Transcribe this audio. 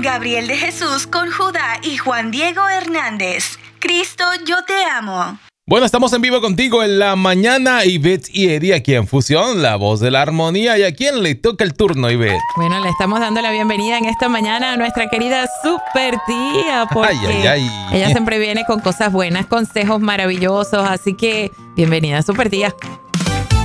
Gabriel de Jesús con Judá y Juan Diego Hernández. Cristo, yo te amo. Bueno, estamos en vivo contigo en la mañana, Ivette y Eddie, aquí en Fusión, la voz de la armonía. ¿Y a quién le toca el turno, Ivette? Bueno, le estamos dando la bienvenida en esta mañana a nuestra querida super tía, porque ella siempre viene con cosas buenas, consejos maravillosos, así que bienvenida, super tía.